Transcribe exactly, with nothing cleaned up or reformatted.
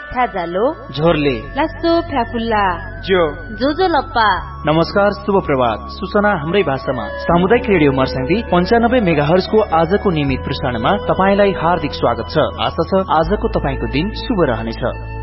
थाजालो झोरले लासो फ्याफुल्ला जो जोजो लप्पा। नमस्कार, शुभ प्रभात। सूचना हाम्रै भाषामा सामुदायिक रेडियो मर्स्याङ्दी पञ्चानब्बे मेगाहर्जको आजको नियमित प्रसारणमा तपाईंलाई हार्दिक स्वागत छ। आशा छ आजको तपाईंको दिन शुभ रहनेछ।